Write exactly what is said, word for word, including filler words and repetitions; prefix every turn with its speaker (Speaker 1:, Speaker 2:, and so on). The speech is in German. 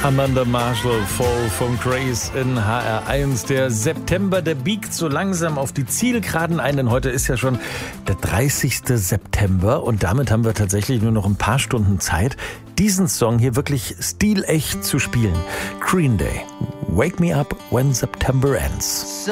Speaker 1: Amanda Marshall, Fall from Grace in H R eins. Der September, der biegt so langsam auf die Zielgeraden ein, denn heute ist ja schon der dreißigste September und damit haben wir tatsächlich nur noch ein paar Stunden Zeit, diesen Song hier wirklich stilecht zu spielen. Green Day, Wake Me Up When September Ends.